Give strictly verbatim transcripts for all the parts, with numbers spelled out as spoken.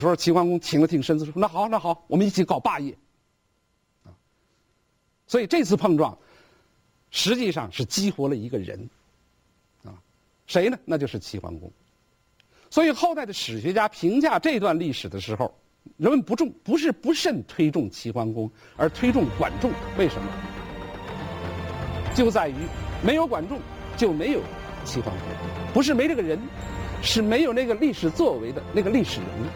说齐桓公挺了挺身子说：“那好，那好，我们一起搞霸业。”啊，所以这次碰撞，实际上是激活了一个人，啊，谁呢？那就是齐桓公。所以后代的史学家评价这段历史的时候，人们不重不是不甚推重齐桓公，而推重管仲。为什么？就在于没有管仲，就没有齐桓公，不是没这个人，是没有那个历史作为的那个历史人物。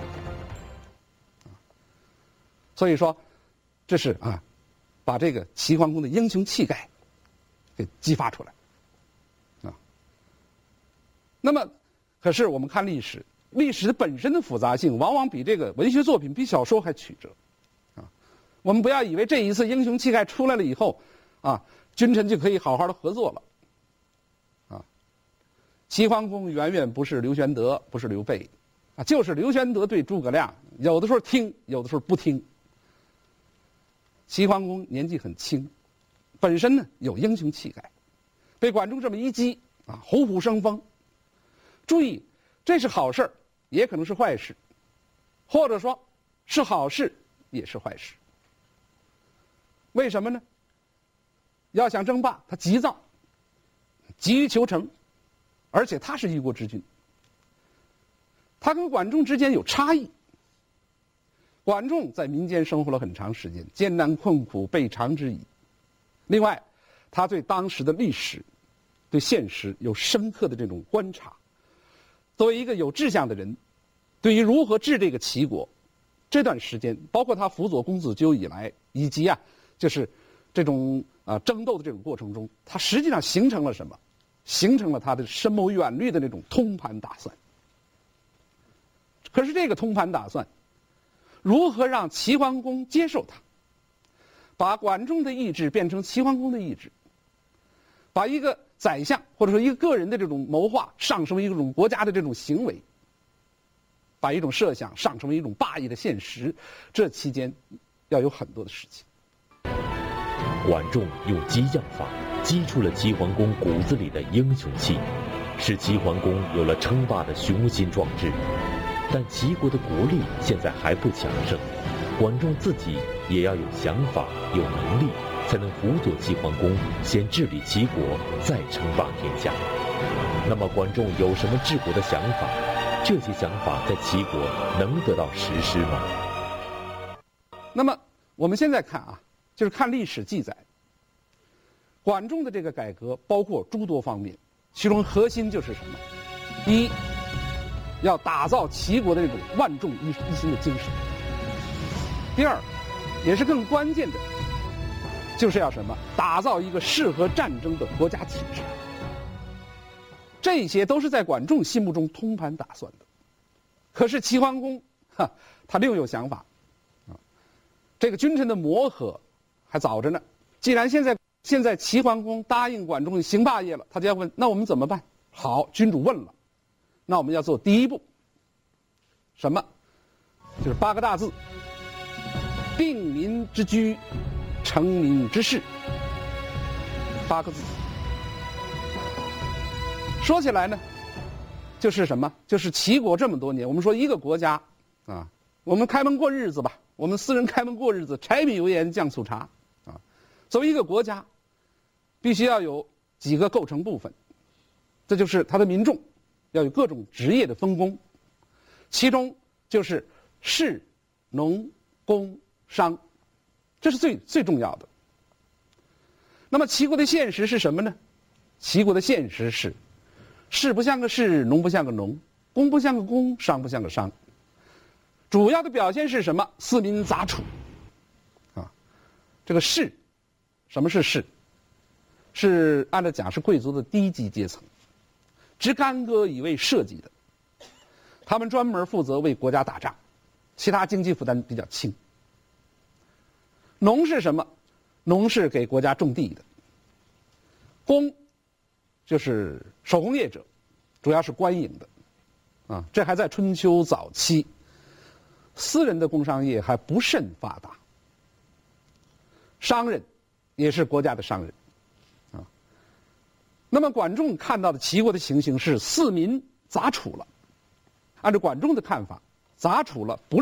所以说，这是啊，把这个齐桓公的英雄气概给激发出来啊。那么，可是我们看历史，历史本身的复杂性往往比这个文学作品、比小说还曲折啊。我们不要以为这一次英雄气概出来了以后啊，君臣就可以好好的合作了啊。齐桓公远远不是刘玄德，不是刘备啊，就是刘玄德对诸葛亮，有的时候听，有的时候不听。齐桓公年纪很轻，本身呢有英雄气概，被管仲这么一击啊，虎虎生风。注意，这是好事，也可能是坏事，或者说是好事，也是坏事。为什么呢？要想争霸，他急躁，急于求成，而且他是一国之君，他跟管仲之间有差异。管仲在民间生活了很长时间，艰难困苦备尝之矣。另外，他对当时的历史、对现实有深刻的这种观察。作为一个有志向的人，对于如何治这个齐国，这段时间，包括他辅佐公子纠以来，以及啊，就是这种啊争斗的这种过程中，他实际上形成了什么？形成了他的深谋远虑的那种通盘打算。可是这个通盘打算，如何让齐桓公接受他？把管仲的意志变成齐桓公的意志，把一个宰相或者说一个个人的这种谋划上升为一种国家的这种行为，把一种设想上升为一种霸业的现实，这期间要有很多的事情。 管仲用激将法激出了齐桓公骨子里的英雄气，使齐桓公有了称霸的雄心壮志。但齐国的国力现在还不强盛，管仲自己也要有想法、有能力，才能辅佐齐桓公先治理齐国，再称霸天下。那么管仲有什么治国的想法？这些想法在齐国能得到实施吗？ 那么我们现在看啊，就是看历史记载，管仲的这个改革包括诸多方面，其中核心就是什么？一，要打造齐国的这种万众一一心的精神。第二，也是更关键的，就是要什么？打造一个适合战争的国家体制。这些都是在管仲心目中通盘打算的。可是齐桓公，哈，他另有想法，啊，这个君臣的磨合还早着呢。既然现在现在齐桓公答应管仲行霸业了，他就要问：那我们怎么办？好，君主问了。那我们要做第一步，什么？就是八个大字：定民之居，成民之事。八个字。说起来呢，就是什么？就是齐国这么多年，我们说一个国家啊，我们开门过日子吧，我们私人开门过日子，柴米油盐酱醋茶啊。作为一个国家，必须要有几个构成部分，这就是它的民众。要有各种职业的分工，其中就是士、农、工、商，这是最最重要的。那么齐国的现实是什么呢？齐国的现实是，士不像个士，农不像个农，工不像个工，商不像个商。主要的表现是什么？四民杂处。啊，这个士，什么是士？是按照讲是贵族的低级阶层。执干戈以为社稷的，他们专门负责为国家打仗，其他经济负担比较轻。农是什么？农是给国家种地的。工就是手工业者，主要是官营的，啊，这还在春秋早期，私人的工商业还不甚发达。商人也是国家的商人。那么管仲看到的齐国的情形是四民杂处了，按照管仲的看法，杂处了不